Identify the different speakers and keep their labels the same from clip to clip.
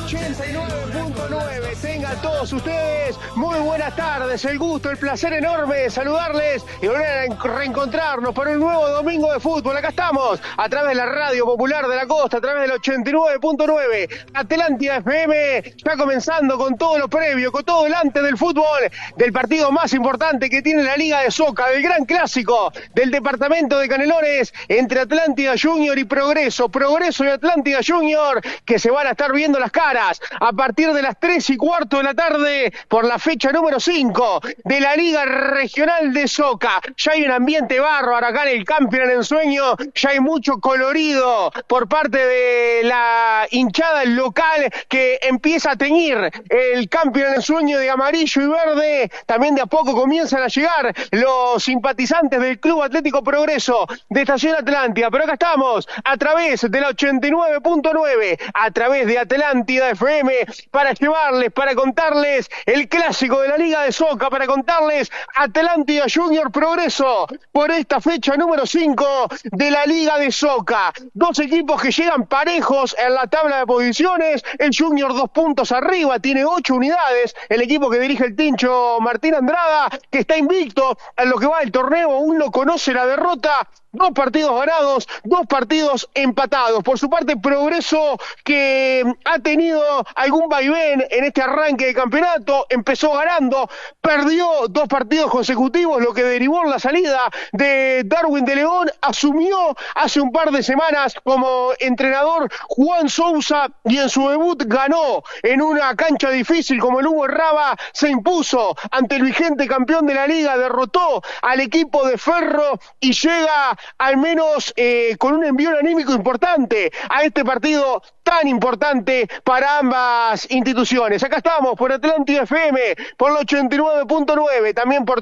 Speaker 1: 89.9, tengan todos ustedes muy buenas tardes, el gusto, el placer enorme de saludarles y volver a reencontrarnos para un nuevo domingo de fútbol. Acá estamos, a través de la Radio Popular de la Costa, a través del 89.9, Atlántida FM, está comenzando con todo lo previo, con todo el antes del fútbol, del partido más importante que tiene la Liga de Soca, del gran clásico del departamento de Canelones, entre Atlántida Junior y Progreso y Atlántida Junior, que se van a estar viendo las caras a partir de las 3:15 de la tarde por la fecha número 5 de la Liga Regional de Soca. Ya hay un ambiente bárbaro acá en el Camping en Ensueño, ya hay mucho colorido por parte de la hinchada local que empieza a teñir el Camping en Ensueño de amarillo y verde. También de a poco comienzan a llegar los simpatizantes del Club Atlético Progreso de Estación Atlántida, pero acá estamos a través de la 89.9, a través de Atlántida FM, para llevarles, para contarles el clásico de la Liga de Soca, para contarles Atlántida Junior Progreso por esta fecha número 5 de la Liga de Soca. Dos equipos que llegan parejos en la tabla de posiciones, el Junior 2 puntos arriba, tiene 8 unidades, el equipo que dirige el Tincho Martín Andrada, que está invicto en lo que va del torneo, aún no conoce la derrota. 2 partidos ganados, 2 partidos empatados. Por su parte, Progreso, que ha tenido algún vaivén en este arranque de campeonato, empezó ganando, perdió 2 partidos consecutivos, lo que derivó en la salida de Darwin de León. Asumió hace un par de semanas como entrenador Juan Sousa y en su debut ganó en una cancha difícil como el Hugo Raba, se impuso ante el vigente campeón de la liga, derrotó al equipo de Ferro y llega al menos con un envío anímico importante a este partido tan importante para ambas instituciones. Acá estamos por Atlántida FM, por el 89.9, también por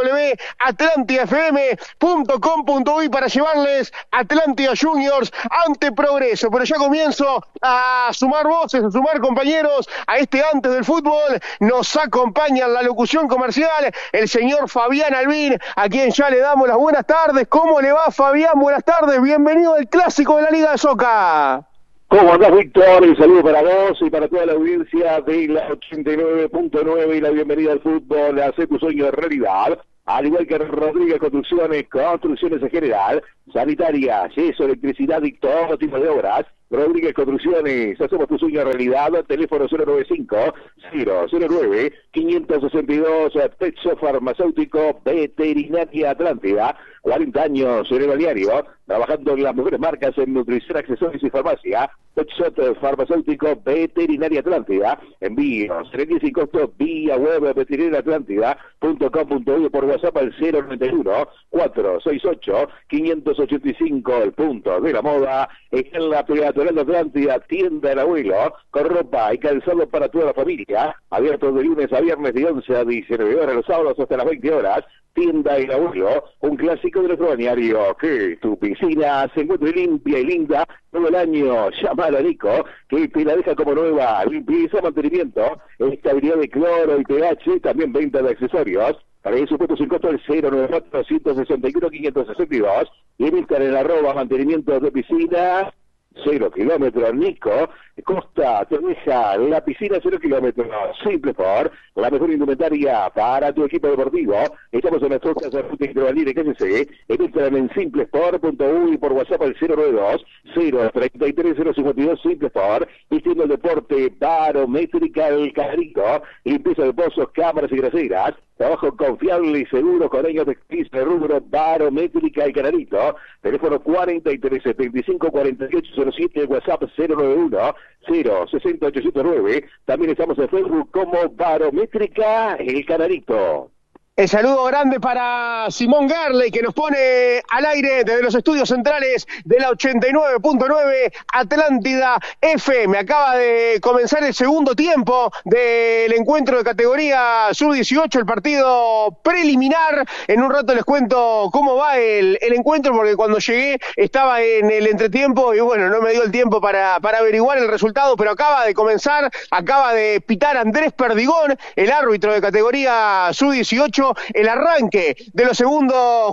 Speaker 1: www.atlantidafm.com.uy para llevarles Atlántida Juniors ante Progreso. Pero ya comienzo a sumar voces, a sumar compañeros a este antes del fútbol. Nos acompaña en la locución comercial el señor Fabián Albín, a quien ya le damos las buenas tardes. ¿Cómo le va, Fabián? Buenas tardes, bienvenido al clásico de la Liga de Soca.
Speaker 2: ¿Cómo andás, Víctor? Un saludo para vos y para toda la audiencia de la 89.9 y la bienvenida al fútbol. Hacer tu sueño de realidad. Al igual que Rodríguez Construcciones en general, sanitaria, yeso, electricidad y todo tipo de obras. Rodríguez Construcciones, hacemos tu sueño realidad. Teléfono 095-009-562, Texo Farmacéutico Veterinaria Atlántida. 40 años en el balneario, trabajando en las mejores marcas en nutrición, accesorios y farmacia. Texot Farmacéutico Veterinaria Atlántida. Envíos, servicios y costos vía web veterinariaatlántida.com.uy, por WhatsApp al 091-468-585. El punto de la moda en la peatonal de Atlántida, tienda del abuelo, con ropa y calzado para toda la familia. Abierto de lunes a viernes de 11 a 19 horas, los sábados hasta las 20 horas. Tienda El Abuelo, un clásico de nuestro balneario. Que tu piscina se encuentre limpia y linda todo el año. Llámalo a Nico, que te la deja como nueva. Limpieza, mantenimiento, estabilidad de cloro y pH, también venta de accesorios. Para presupuestos sin costo el 094-161-562 y Víctor en @mantenimiento de piscina. 0 kilómetros, Nico, Costa, te deja la piscina 0 kilómetros, Simple Sport, la mejor indumentaria para tu equipo deportivo. Estamos en las costas de Ruta Intervalide, KCC, entran en simplesport.uy por WhatsApp al 092-033-052, Simple Sport, vistiendo el deporte, barométrica, el Canarito, limpieza de pozos, cámaras y graseras. Trabajo confiable y seguro con años de experiencia de rubro, barométrica y Canarito. Teléfono 4375-4807, WhatsApp 091-060-809. También estamos en Facebook como Barométrica el Canarito.
Speaker 1: El saludo grande para Simón Garley, que nos pone al aire desde los estudios centrales de la 89.9 Atlántida FM. Acaba de comenzar el segundo tiempo del encuentro de categoría sub-18, el partido preliminar. En un rato les cuento cómo va el encuentro, porque cuando llegué estaba en el entretiempo y bueno, no me dio el tiempo para averiguar el resultado, pero acaba de comenzar, acaba de pitar Andrés Perdigón, el árbitro de categoría sub-18, 18, el arranque de los segundos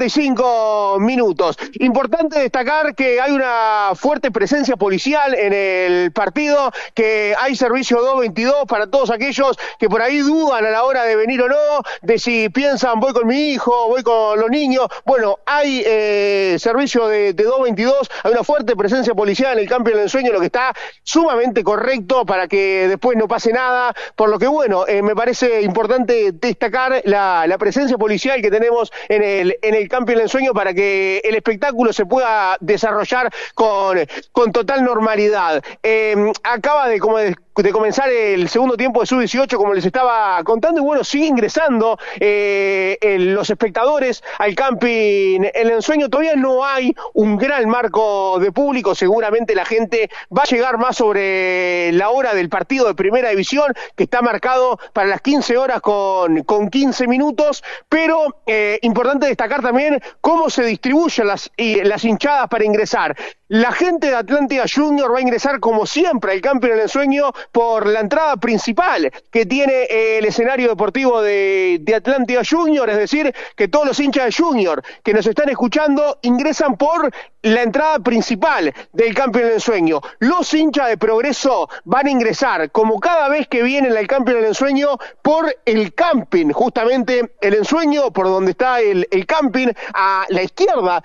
Speaker 1: 45 minutos. Importante destacar que hay una fuerte presencia policial en el partido, que hay servicio 222 para todos aquellos que por ahí dudan a la hora de venir o no, de si piensan voy con mi hijo, voy con los niños. Bueno, hay servicio de 222, hay una fuerte presencia policial en el Camping del Ensueño, lo que está sumamente correcto para que después no pase nada, por lo que bueno, me parece importante destacar la presencia policial que tenemos en el Camping del Ensueño para que el espectáculo se pueda desarrollar con total normalidad. Acaba de comenzar el segundo tiempo de Sub-18, como les estaba contando, y bueno, sigue ingresando los espectadores al Camping El Ensueño. Todavía no hay un gran marco de público, seguramente la gente va a llegar más sobre la hora del partido de Primera División, que está marcado para las 15 horas con 15 minutos, pero importante destacar también cómo se distribuyen las hinchadas para ingresar. La gente de Atlántida Junior va a ingresar como siempre al Camping El Ensueño por la entrada principal que tiene el escenario deportivo de Atlántida Junior, es decir, que todos los hinchas de Junior que nos están escuchando ingresan por la entrada principal del Camping El Ensueño. Los hinchas de Progreso van a ingresar, como cada vez que vienen al Camping El Ensueño, por el camping, justamente El Ensueño, por donde está el camping, a la izquierda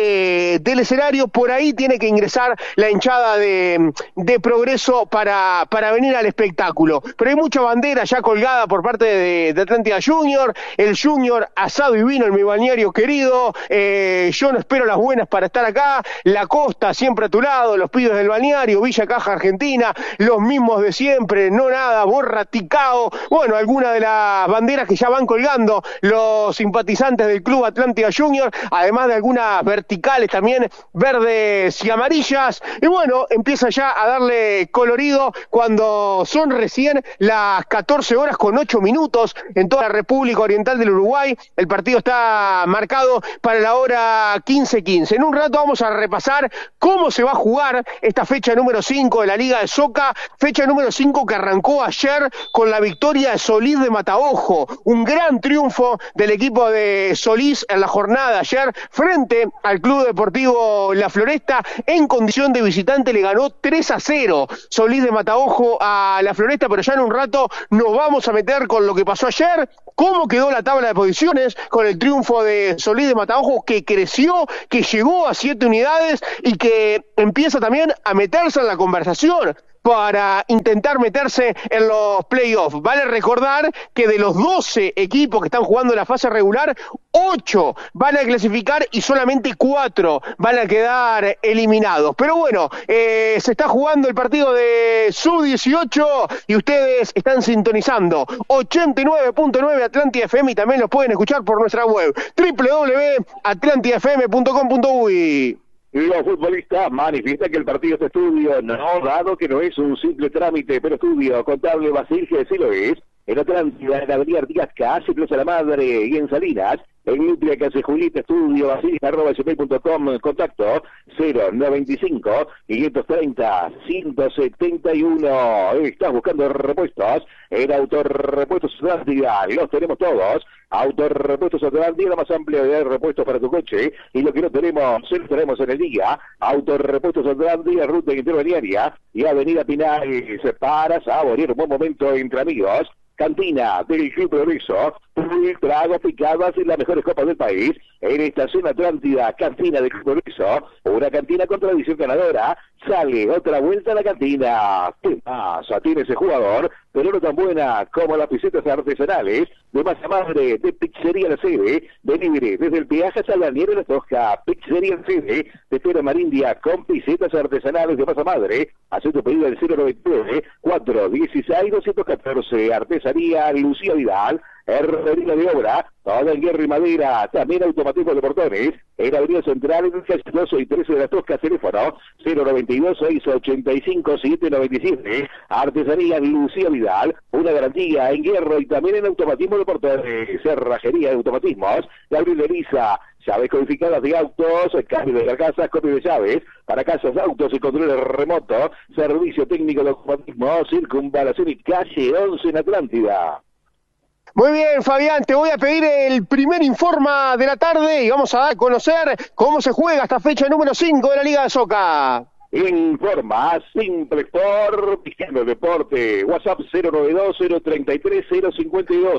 Speaker 1: del escenario. Por ahí tiene que ingresar la hinchada de Progreso para venir al espectáculo. Pero hay mucha bandera ya colgada por parte de Atlántida Junior, el Junior asado y vino en mi balneario querido, yo no espero las buenas para estar acá, la costa siempre a tu lado, los pibes del balneario, Villa Caja Argentina, los mismos de siempre, no nada, Borra, Ticao, bueno, algunas de las banderas que ya van colgando los simpatizantes del Club Atlántida Junior, además de algunas verticales también, verdes y amarillas, y bueno, empieza ya a darle colorido cuando son recién las 14 horas con 8 minutos en toda la República Oriental del Uruguay. El partido está marcado para la hora 15:15. En un rato vamos a repasar cómo se va a jugar esta fecha número 5 de la Liga de Soca, fecha número 5 que arrancó ayer con la victoria de Solís de Mataojo, un gran triunfo del equipo de Solís en la jornada de ayer frente al Club Deportivo La Floresta. En condición de visitante le ganó 3-0 Solís de Mataojo a La Floresta, pero ya en un rato nos vamos a meter con lo que pasó ayer, cómo quedó la tabla de posiciones con el triunfo de Solís de Mataojo, que creció, que llegó a 7 unidades y que empieza también a meterse en la conversación para intentar meterse en los playoffs. Vale recordar que de los 12 equipos que están jugando en la fase regular, 8 van a clasificar y solamente 4 van a quedar eliminados. Pero bueno, se está jugando el partido de Sub-18 y ustedes están sintonizando 89.9 Atlántida FM y también los pueden escuchar por nuestra web www.atlantidafm.com.uy.
Speaker 2: Los futbolistas manifiestan que el partido es estudio, no, dado que no es un simple trámite, pero estudio contable Basilge sí lo es. En Atlántida, en la avenida Artigas, casi Plaza La Madre, y en Salinas, en Nutria, Casa Julieta, estudio, basilge@gmail.com, contacto 095-530-171. Estás buscando repuestos en Autorepuestos Atlántida, los tenemos todos. Autorepuestos Atlántida, la más amplia de repuestos para tu coche, y lo que no tenemos, se lo tenemos en el día. Autorepuestos Atlántida, ruta intermediaria y avenida Pinal, se para saborear un buen momento entre amigos. Cantina del Club Progreso, tragos, picadas y las mejores copas del país. En Estación Atlántida, cantina del Club Progreso, una cantina con tradición ganadora. Sale otra vuelta a la cantina. ¿Qué pasa? Tiene ese jugador, pero no tan buena como las pisetas artesanales de masa madre de Pizzería La Sede. Delivery desde el peaje hasta la nieve de la Tosca. Pizzería La Sede de Feria Marindia con pisetas artesanales de masa madre. Haz tu pedido al 099-416-214. Artesanía Lucía Vidal. Herrería de obra, todo en hierro y madera, también automatismo de portones, en la avenida Central, en el calle 12 y 13 de las Toscas, teléfono 092-685-797, Artesanía Lucía Vidal, una garantía en hierro y también en automatismo de portones, cerrajería de automatismos, Gabriel de Lisa, llaves codificadas de autos, cambio de carcasas, copia de llaves, para casas, autos y controles remotos, servicio técnico de automatismo, circunvalación y calle 11 en Atlántida.
Speaker 1: Muy bien, Fabián, te voy a pedir el primer informa de la tarde y vamos a dar a conocer cómo se juega esta fecha número 5 de la Liga de Soca.
Speaker 2: Informa Simple Sport, Piscando Deporte, WhatsApp 092-033-052.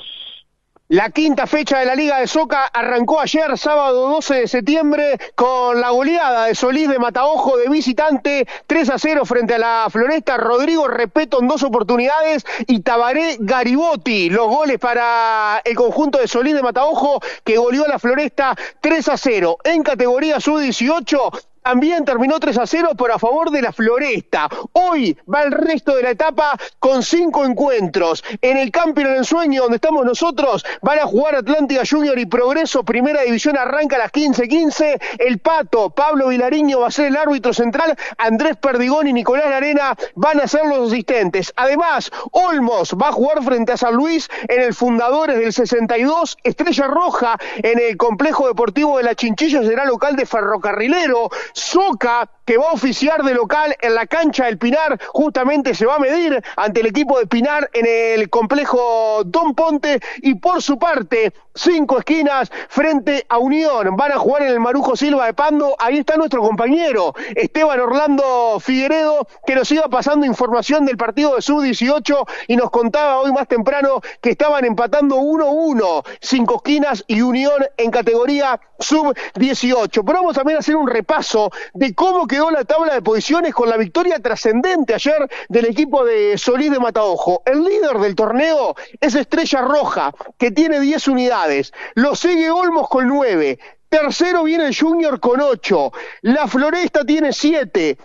Speaker 1: La quinta fecha de la Liga de Soca arrancó ayer, sábado 12 de septiembre, con la goleada de Solís de Mataojo de visitante, 3-0 frente a la Floresta. Rodrigo Repeto en 2 oportunidades y Tabaré Garibotti, los goles para el conjunto de Solís de Mataojo, que goleó a la Floresta 3-0. En categoría sub-18, también terminó 3-0, pero a favor de la Floresta. Hoy va el resto de la etapa con 5 encuentros. En el Camping del Ensueño, donde estamos nosotros, van a jugar Atlántida Junior y Progreso. Primera división arranca a las 15:15. El Pato, Pablo Vilariño va a ser el árbitro central. Andrés Perdigón y Nicolás Larena van a ser los asistentes. Además, Olmos va a jugar frente a San Luis en el Fundadores del 62. Estrella Roja en el Complejo Deportivo de la Chinchilla será local de Ferrocarrilero. Soca, que va a oficiar de local en la cancha del Pinar, justamente se va a medir ante el equipo de Pinar en el complejo Don Ponte. Y por su parte, 5 esquinas frente a Unión. Van a jugar en el Marujo Silva de Pando. Ahí está nuestro compañero Esteban Orlando Figueredo, que nos iba pasando información del partido de Sub-18 y nos contaba hoy más temprano que estaban empatando 1-1, 5 esquinas y Unión en categoría Sub-18. Pero vamos también a hacer un repaso de cómo quedó la tabla de posiciones con la victoria trascendente ayer del equipo de Solís de Mataojo. El líder del torneo es Estrella Roja, que tiene 10 unidades. Lo sigue Olmos con 9. Tercero viene el Junior con 8. La Floresta tiene 7.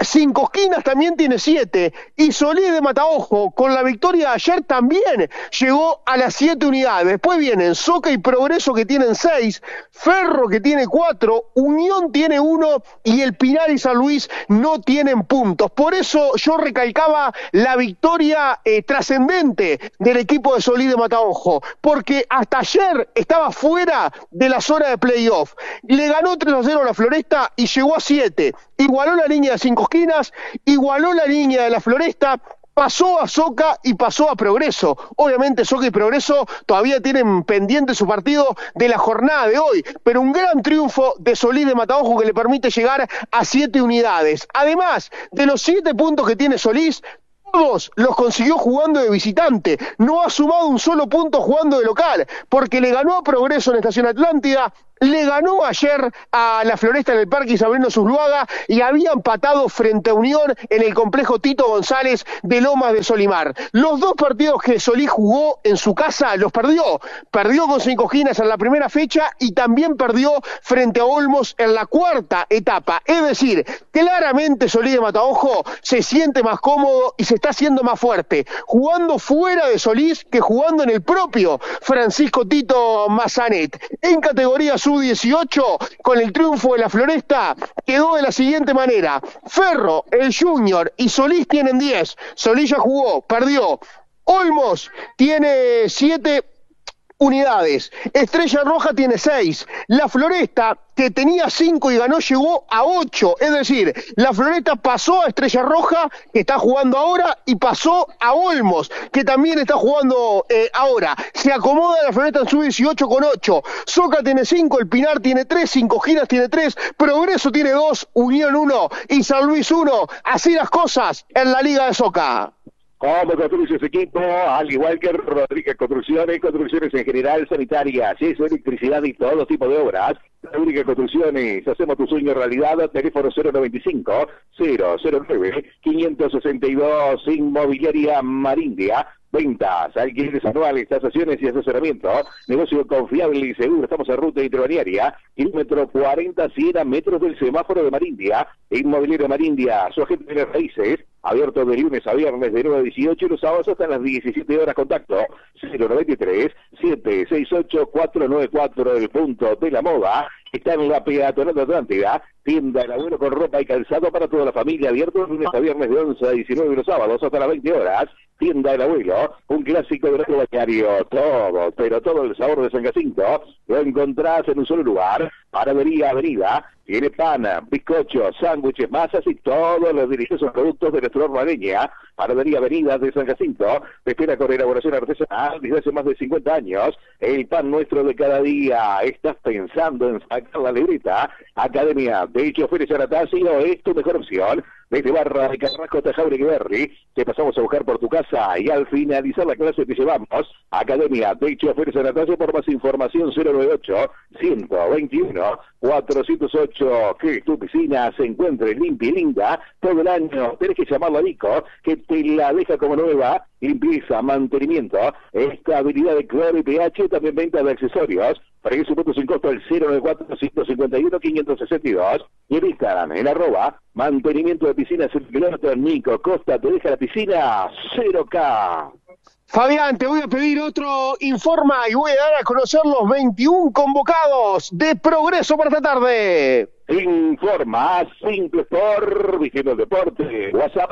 Speaker 1: 5 esquinas también tiene 7, y Solís de Mataojo con la victoria de ayer también llegó a las 7 unidades. Después vienen Soca y Progreso, que tienen 6, Ferro, que tiene 4, Unión tiene 1 y el Pinar y San Luis no tienen puntos. Por eso yo recalcaba la victoria trascendente del equipo de Solís de Mataojo, porque hasta ayer estaba fuera de la zona de playoff. Le ganó 3-0 a la Floresta y llegó a 7. Igualó la línea de 5 esquinas, igualó la línea de la Floresta, pasó a Soca y pasó a Progreso. Obviamente Soca y Progreso todavía tienen pendiente su partido de la jornada de hoy, pero un gran triunfo de Solís de Mataojo que le permite llegar a 7 unidades. Además de los 7 puntos que tiene Solís, todos los consiguió jugando de visitante. No ha sumado un solo punto jugando de local, porque le ganó a Progreso en Estación Atlántida, le ganó ayer a la Floresta en el Parque Isabelino Zuluaga y había empatado frente a Unión en el complejo Tito González de Lomas de Solimar. Los 2 partidos que Solís jugó en su casa los perdió. Perdió con 5 esquinas en la primera fecha y también perdió frente a Olmos en la cuarta etapa. Es decir, claramente Solís de Mataojo se siente más cómodo y se está haciendo más fuerte, jugando fuera de Solís que jugando en el propio Francisco Tito Massanet. En categoría Sub-18, con el triunfo de la Floresta, quedó de la siguiente manera: Ferro, el Junior y Solís tienen 10. Solís ya jugó, perdió. Olmos tiene 7 unidades. Estrella Roja tiene 6. La Floresta, que tenía 5 y ganó, llegó a 8. Es decir, la Floresta pasó a Estrella Roja, que está jugando ahora, y pasó a Olmos, que también está jugando ahora. Se acomoda la Floresta en Sub-18 con 8. Soca tiene 5, el Pinar tiene 3, 5 Giras tiene 3, Progreso tiene 2, Unión 1 y San Luis 1. Así las cosas en la Liga de Soca.
Speaker 2: ¿Cómo construye su equipo? Al igual que Rodríguez Construcciones, construcciones en general, sanitarias, eso, electricidad y todo tipo de obras. Rodríguez Construcciones, hacemos tu sueño realidad. Teléfono 095-009-562, Inmobiliaria Marindia. Ventas, alquileres anuales, tasaciones y asesoramiento. Negocio confiable y seguro. Estamos en ruta intermediaria, kilómetro 40, 100 a metros del semáforo de Marindia. Inmobiliaria Marindia, su agente de raíces. Abierto de lunes a viernes de 9 a 18 y los sábados hasta las 17 horas. Contacto 093-768-494. El punto de la moda está en la peatonal de Atlántida. Tienda El Abuelo con ropa y calzado para toda la familia. Abierto de lunes a viernes de 11 a 19 y los sábados hasta las 20 horas. Tienda El Abuelo, un clásico de nuestro balneario. Todo, pero todo el sabor de San Jacinto lo encontrás en un solo lugar. Panadería Avenida, Tiene pan, bizcochos, sándwiches, masas y todos los deliciosos productos de nuestro horno a leña. Panadería Avenida de San Jacinto te espera con elaboración artesanal desde hace más de 50 años. El pan nuestro de cada día. ¿Estás pensando en sacar la libreta? Academia de Choferes Anastasio es tu mejor opción. Desde Barra de Carrasco hasta Jauregui Berry, te pasamos a buscar por tu casa y al finalizar la clase te llevamos. Academia de Choferes Anastasio. Por más información 098-121-408. Que tu piscina se encuentre limpia y linda todo el año. Tenés que llamarlo a Nico, que te la deja como nueva. Limpieza, mantenimiento, estabilidad de cloro y pH, también venta de accesorios. Precio punto sin costo al 094-151-562. Y en Instagram, en @mantenimiento de piscinas el kilómetro. Nico Costa te deja la piscina 0K.
Speaker 1: Fabián, te voy a pedir otro informa y voy a dar a conocer los 21 convocados de Progreso para esta tarde.
Speaker 2: Informa Simple Sport, vistiendo el deporte. WhatsApp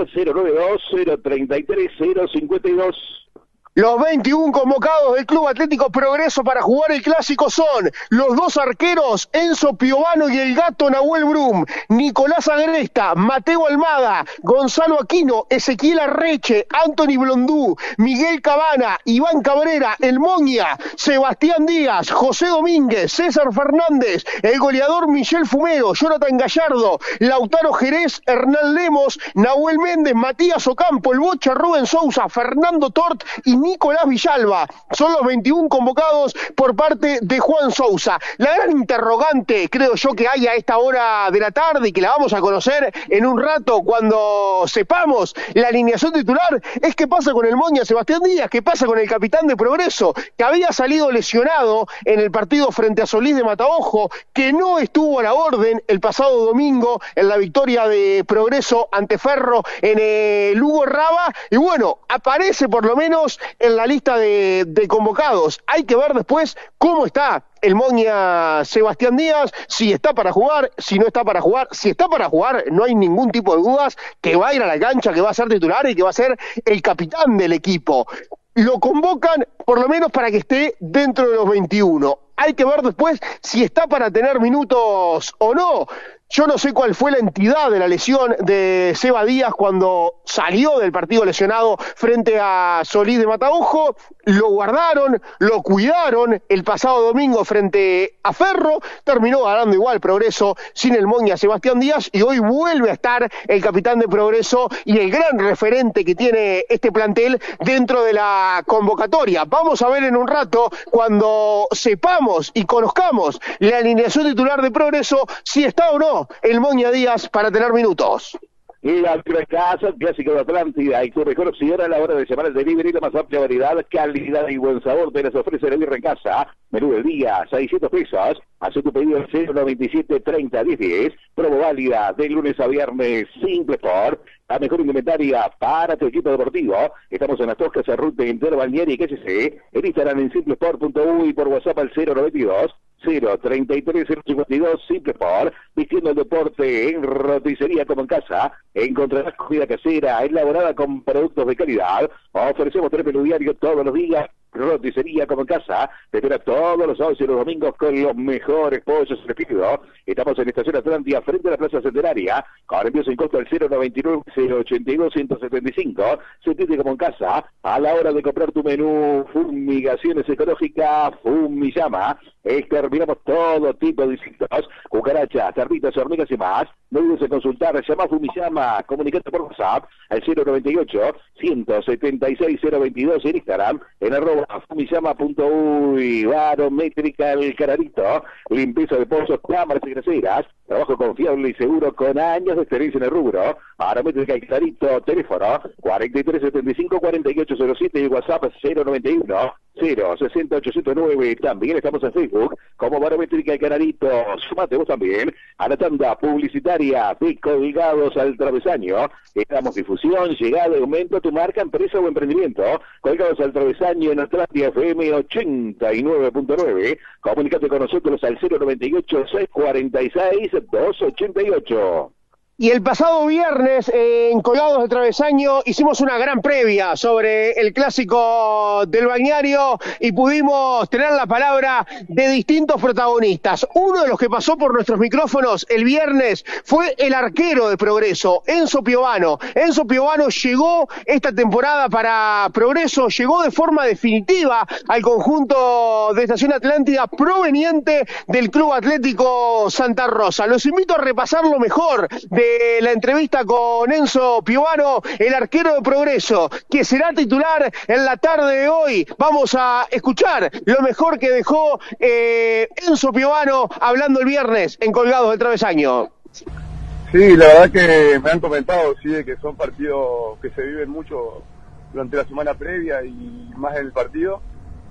Speaker 2: 092-033-052.
Speaker 1: Los 21 convocados del Club Atlético Progreso para jugar el clásico son los dos arqueros, Enzo Piovano y el gato Nahuel Brum, Nicolás Agresta, Mateo Almada, Gonzalo Aquino, Ezequiel Arreche, Anthony Blondú, Miguel Cabana, Iván Cabrera, El Moña, Sebastián Díaz, José Domínguez, César Fernández, el goleador Michel Fumero, Jonathan Gallardo, Lautaro Jerez, Hernán Lemos, Nahuel Méndez, Matías Ocampo, el Bocha Rubén Sousa, Fernando Tort y Nicolás Villalba. Son los 21 convocados por parte de Juan Sousa. La gran interrogante, creo yo, que hay a esta hora de la tarde y que la vamos a conocer en un rato cuando sepamos la alineación titular, es qué pasa con el Moña Sebastián Díaz, qué pasa con el capitán de Progreso, que había salido lesionado en el partido frente a Solís de Mataojo, que no estuvo a la orden el pasado domingo en la victoria de Progreso ante Ferro en el Hugo Raba, y bueno, aparece por lo menos en la lista de convocados. Hay que ver después cómo está el Moña Sebastián Díaz, si está para jugar, si no está para jugar. Si está para jugar, no hay ningún tipo de dudas que va a ir a la cancha, que va a ser titular y que va a ser el capitán del equipo. Lo convocan por lo menos para que esté dentro de los 21. Hay que ver después si está para tener minutos o no. Yo no sé cuál fue la entidad de la lesión de Seba Díaz cuando salió del partido lesionado frente a Solís de Mataojo. Lo guardaron, lo cuidaron el pasado domingo frente a Ferro. Terminó ganando igual Progreso sin el Moña Sebastián Díaz y hoy vuelve a estar el capitán de Progreso y el gran referente que tiene este plantel dentro de la convocatoria. Vamos a ver en un rato, cuando sepamos y conozcamos la alineación titular de Progreso, si está o no el Moña Díaz para tener minutos.
Speaker 2: La casa, el clásico de Atlántida y tu mejor opción a la hora de llamar al delivery, la más amplia variedad, calidad y buen sabor te las ofrece la birra en casa. Menú del día, 600 pesos. Hace tu pedido al 097-30-1010. Promo válida de lunes a viernes. Simple Sport, la mejor indumentaria para tu equipo deportivo. Estamos en las Toscas, en Ruta Interbalnearia y KCC. En Instagram en simplesport.u y por WhatsApp al 092-033-052. Simple Sport, vistiendo el deporte en roticería como en casa. Encontrarás comida casera elaborada con productos de calidad. Ofrecemos trepe diario todos los días. Roticería como en casa. Te espera todos los sábados y los domingos con los mejores pollos refritos. Estamos en Estación Atlántida frente a la Plaza Centenaria. Con envío sin costo al 099-082-175. Sentirte como en casa a la hora de comprar tu menú. Fumigaciones ecológicas Fumiyama. Exterminamos todo tipo de insectos, cucarachas, termitas, hormigas y más. No dudes en consultar, llama a Fumiyama, comunicate por WhatsApp al 098-176-022 en Instagram, en @fumiyama.uy. Barométrica El Cararito, limpieza de pozos, cámaras y graseras, trabajo confiable y seguro con años de experiencia en el rubro. Barométrica El Cararito, teléfono 4375-4807 y WhatsApp 091-060-809. También estamos en Facebook como Barométrica El Canarito. Sumate vos también a la tanda publicitaria de Colgados al Travesaño. Damos difusión, llegada y aumento a tu marca, empresa o emprendimiento. Colgados al Travesaño en Atlántida FM 89.9. Comunicate con nosotros al 098-646-288.
Speaker 1: Y el pasado viernes, en Colgados de Travesaño, hicimos una gran previa sobre el clásico del balneario y pudimos tener la palabra de distintos protagonistas. Uno de los que pasó por nuestros micrófonos el viernes fue el arquero de Progreso, Enzo Piovano. Enzo Piovano llegó esta temporada para Progreso, llegó de forma definitiva al conjunto de Estación Atlántida proveniente del Club Atlético Santa Rosa. Los invito a repasar lo mejor de la entrevista con Enzo Piovano, el arquero de Progreso, que será titular en la tarde de hoy. Vamos a escuchar lo mejor que dejó Enzo Piovano hablando el viernes en Colgados del Travesaño.
Speaker 3: Sí, la verdad que me han comentado, sí, de que son partidos que se viven mucho durante la semana previa y más en el partido.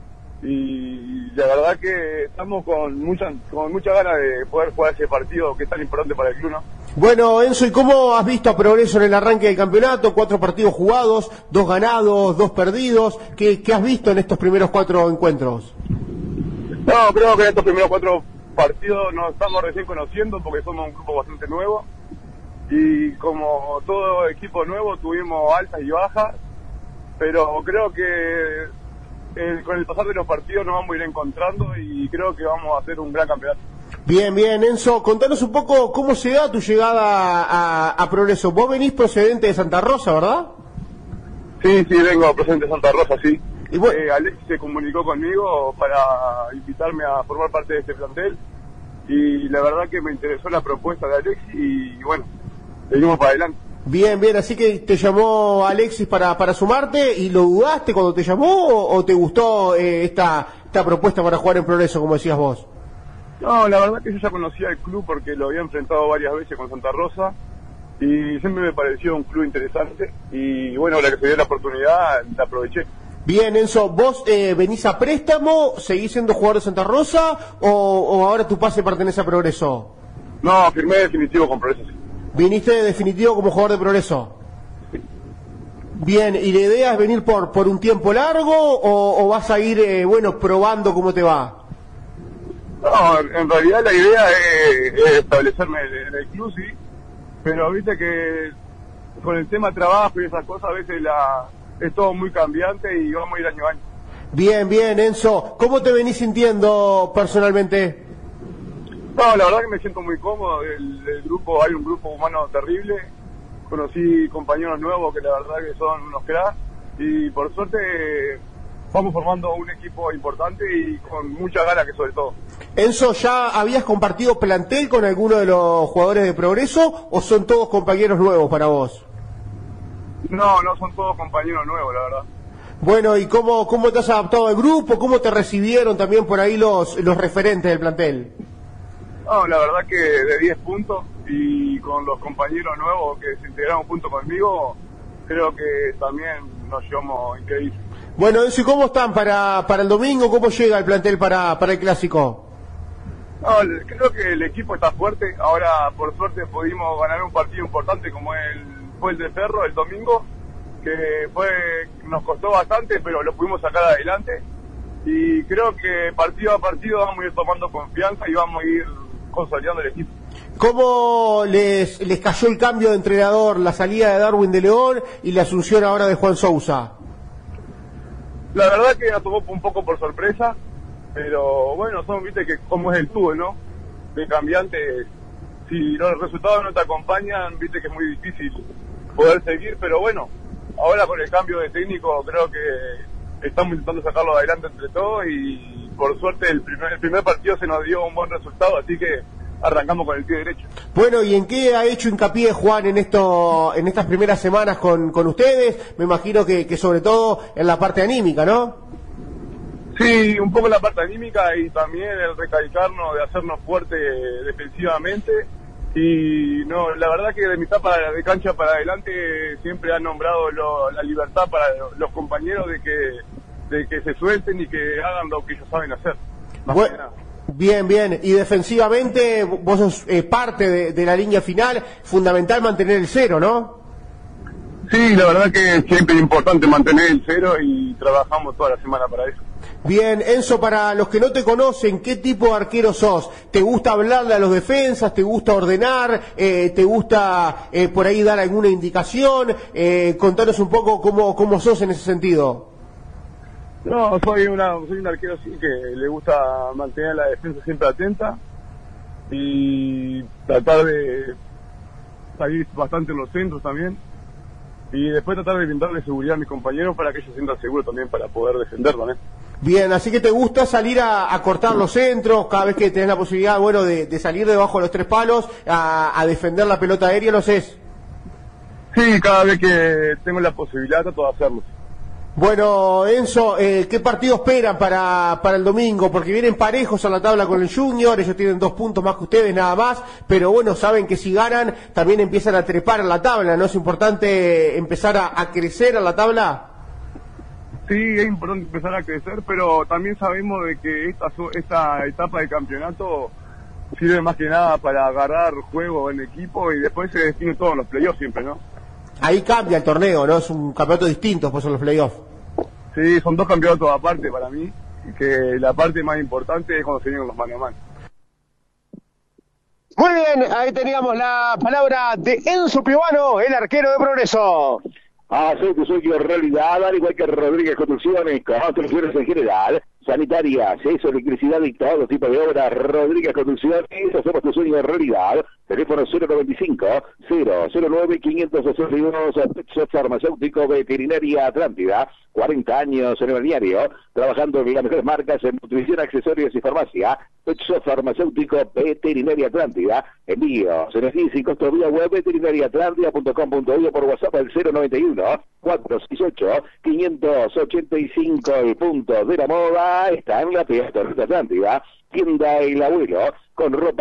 Speaker 3: Y la verdad que estamos con mucha ganas de poder jugar ese partido que es tan importante para el club, ¿no?
Speaker 1: Bueno, Enzo, ¿y cómo has visto a Progreso en el arranque del campeonato? 4 partidos jugados, 2 ganados, 2 perdidos. ¿Qué has visto en estos primeros 4 encuentros?
Speaker 3: No, creo que en estos primeros 4 partidos nos estamos recién conociendo porque somos un grupo bastante nuevo. Y como todo equipo nuevo tuvimos altas y bajas, pero creo que con el pasar de los partidos nos vamos a ir encontrando y creo que vamos a hacer un gran campeonato.
Speaker 1: Bien, Enzo, contanos un poco cómo se da tu llegada a Progreso. Vos venís procedente de Santa Rosa, ¿verdad?
Speaker 3: Sí, vengo procedente de Santa Rosa, sí.
Speaker 1: Y bueno,
Speaker 3: Alex se comunicó conmigo para invitarme a formar parte de este plantel y la verdad que me interesó la propuesta de Alex y bueno, seguimos para adelante.
Speaker 1: Bien, así que te llamó Alexis para sumarte y lo dudaste cuando te llamó o te gustó esta propuesta para jugar en Progreso, como decías vos.
Speaker 3: No, la verdad que yo ya conocía el club porque lo había enfrentado varias veces con Santa Rosa y siempre me pareció un club interesante y bueno, ahora que se dio la oportunidad la aproveché.
Speaker 1: Bien, Enzo, ¿vos venís a préstamo, seguís siendo jugador de Santa Rosa o ahora tu pase pertenece a Progreso?
Speaker 3: No, firmé definitivo con Progreso, sí.
Speaker 1: ¿Viniste de definitivo como jugador de Progreso?
Speaker 3: Sí.
Speaker 1: Bien, ¿y la idea es venir por un tiempo largo o vas a ir, probando cómo te va?
Speaker 3: No, en realidad la idea es establecerme en el club, sí, pero viste que con el tema trabajo y esas cosas a veces es todo muy cambiante y vamos a ir año a año. Bien,
Speaker 1: Enzo, ¿cómo te venís sintiendo personalmente?
Speaker 3: No, la verdad que me siento muy cómodo, el grupo, hay un grupo humano terrible, conocí compañeros nuevos que la verdad que son unos cracks y por suerte vamos formando un equipo importante y con mucha ganas que sobre todo.
Speaker 1: Enzo, ¿ya habías compartido plantel con alguno de los jugadores de Progreso o son todos compañeros nuevos para vos?
Speaker 3: No, son todos compañeros nuevos, la verdad.
Speaker 1: Bueno, ¿y cómo te has adaptado al grupo? ¿Cómo te recibieron también por ahí los referentes del plantel?
Speaker 3: No, la verdad que de 10 puntos y con los compañeros nuevos que se integraron junto conmigo, creo que también nos llevamos increíble.
Speaker 1: Bueno, Enzo, ¿y cómo están para el domingo? ¿Cómo llega el plantel para el clásico?
Speaker 3: No, creo que el equipo está fuerte. Ahora, por suerte, pudimos ganar un partido importante como fue el de Ferro el domingo, que nos costó bastante, pero lo pudimos sacar adelante. Y creo que partido a partido vamos a ir tomando confianza y vamos a ir consolidando el equipo.
Speaker 1: ¿Cómo les cayó el cambio de entrenador, la salida de Darwin de León y la asunción ahora de Juan Sousa?
Speaker 3: La verdad que nos tomó un poco por sorpresa, pero bueno, viste que como es el fútbol, ¿no? De cambiante, si los resultados no te acompañan, viste que es muy difícil poder seguir, pero bueno, ahora con el cambio de técnico creo que estamos intentando sacarlo adelante entre todos y por suerte el primer partido se nos dio un buen resultado, así que arrancamos con el pie derecho.
Speaker 1: Bueno, ¿y en qué ha hecho hincapié Juan en estas primeras semanas con ustedes? Me imagino que sobre todo en la parte anímica, ¿no?
Speaker 3: Sí, un poco la parte anímica y también el recalcarnos de hacernos fuertes defensivamente. Y no, la verdad que de mitad de cancha para adelante siempre han nombrado la libertad para los compañeros de que se suelten y que hagan lo que ellos saben hacer.
Speaker 1: Bien. Y defensivamente vos sos parte de la línea final, fundamental mantener el 0, ¿no?
Speaker 3: Sí, la verdad que siempre es importante mantener el 0 y trabajamos toda la semana para eso.
Speaker 1: Bien, Enzo, para los que no te conocen, ¿qué tipo de arquero sos? ¿Te gusta hablarle a los defensas? ¿Te gusta ordenar? ¿Te gusta por ahí dar alguna indicación? Contanos un poco cómo sos en ese sentido.
Speaker 3: No, soy un arquero así que le gusta mantener la defensa siempre atenta y tratar de salir bastante en los centros también. Y después tratar de brindarle seguridad a mis compañeros para que ellos se sientan seguros también para poder defender también.
Speaker 1: Bien, así que te gusta salir a cortar los centros, cada vez que tenés la posibilidad, bueno, de salir debajo de los 3 palos, a defender la pelota aérea, ¿lo haces?
Speaker 3: Sí, cada vez que tengo la posibilidad trato de hacerlo.
Speaker 1: Bueno, Enzo, ¿qué partido esperan para el domingo? Porque vienen parejos a la tabla con el Junior, ellos tienen 2 puntos más que ustedes, nada más, pero bueno, saben que si ganan también empiezan a trepar en la tabla, ¿no es importante empezar a crecer en la tabla?
Speaker 3: Sí, es importante empezar a crecer, pero también sabemos de que esta etapa de campeonato sirve más que nada para agarrar juego en equipo y después se define todo en los playoffs siempre, ¿no?
Speaker 1: Ahí cambia el torneo, ¿no? Es un campeonato distinto, pues son los playoffs.
Speaker 3: Sí, son 2 campeonatos aparte para mí, y que la parte más importante es cuando se vienen los mano a mano.
Speaker 1: Muy bien, ahí teníamos la palabra de Enzo Piovano, el arquero de Progreso.
Speaker 2: Hacer tu sueño realidad, al igual que Rodríguez Construcciones, construcciones en general, sanitarias, eso, electricidad y todo tipo de obras. Rodríguez Construcciones, hacemos tu sueño realidad. Teléfono 095-009-562, Pexo Farmacéutico Veterinaria Atlántida, 40 años en el balneario, trabajando en las mejores marcas en nutrición, accesorios y farmacia. Pexo Farmacéutico Veterinaria Atlántida, envíos, energía sin costo vía web, veterinariaatlántida.com.uy, por WhatsApp al 091-468-585. El punto de la moda está en la Peatonal Atlántida, tienda El Abuelo, con ropa